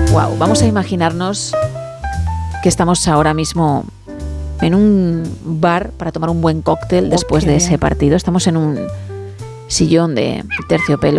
Wow, vamos a imaginarnos que estamos ahora mismo en un bar para tomar un buen cóctel después de ese partido. Estamos en un sillón de terciopelo